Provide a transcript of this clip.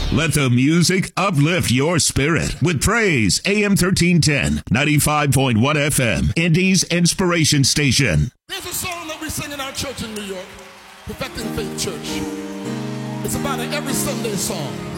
Let the music uplift your spirit with praise. AM 1310, 95.1 FM, Indy's Inspiration Station. There's a song that we sing in our church in New York, Perfecting Faith Church. It's about an every Sunday song.